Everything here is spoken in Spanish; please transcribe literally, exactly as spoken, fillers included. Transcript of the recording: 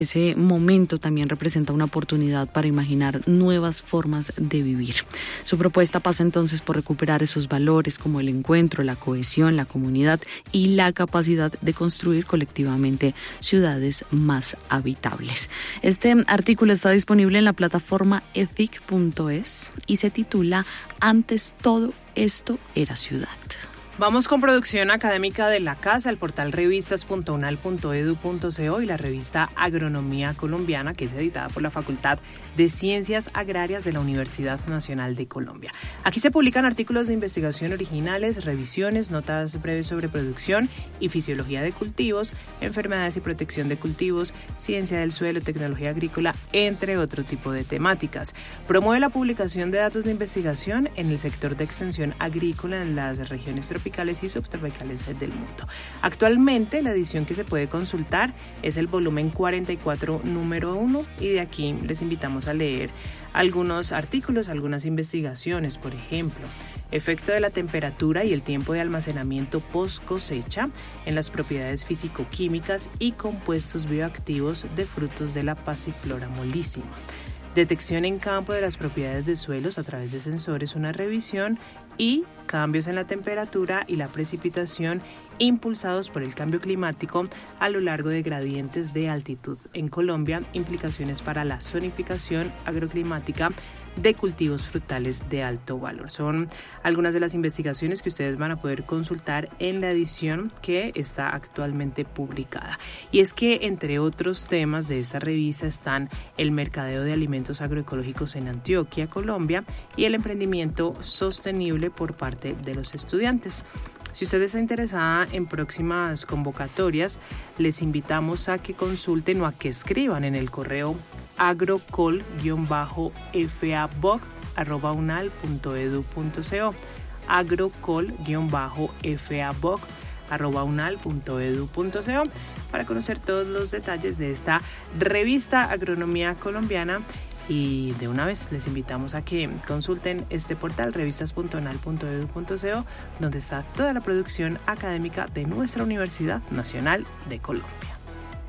Ese momento también representa una oportunidad para imaginar nuevas formas de vivir. Su propuesta pasa entonces por recuperar esos valores como el encuentro, la cohesión, la comunidad y la capacidad de construir colectivamente ciudades más habitables. Este artículo está disponible en la plataforma ethic punto es y se titula Antes todo esto era ciudad. Vamos con producción académica de la casa, el portal revistas punto unal punto edu punto co y la revista Agronomía Colombiana, que es editada por la Facultad de Ciencias Agrarias de la Universidad Nacional de Colombia. Aquí se publican artículos de investigación originales, revisiones, notas breves sobre producción y fisiología de cultivos, enfermedades y protección de cultivos, ciencia del suelo, tecnología agrícola, entre otro tipo de temáticas. Promueve la publicación de datos de investigación en el sector de extensión agrícola en las regiones tropicales y subtropicales del mundo. Actualmente la edición que se puede consultar es el volumen cuarenta y cuatro número uno y de aquí les invitamos a leer algunos artículos, algunas investigaciones, por ejemplo, efecto de la temperatura y el tiempo de almacenamiento post cosecha en las propiedades físico-químicas y compuestos bioactivos de frutos de la pasiflora molísima. Detección en campo de las propiedades de suelos a través de sensores, una revisión y cambios en la temperatura y la precipitación impulsados por el cambio climático a lo largo de gradientes de altitud en Colombia, implicaciones para la zonificación agroclimática de cultivos frutales de alto valor. Son algunas de las investigaciones que ustedes van a poder consultar en la edición que está actualmente publicada. Y es que entre otros temas de esta revista están el mercadeo de alimentos agroecológicos en Antioquia, Colombia, y el emprendimiento sostenible por parte de los estudiantes. Si usted está interesada en próximas convocatorias, les invitamos a que consulten o a que escriban en el correo agrocol faboc arroba unal punto edu punto co agrocol faboc arroba unal punto edu punto co para conocer todos los detalles de esta revista Agronomía Colombiana. Y de una vez les invitamos a que consulten este portal revistas punto unal punto edu punto co, donde está toda la producción académica de nuestra Universidad Nacional de Colombia.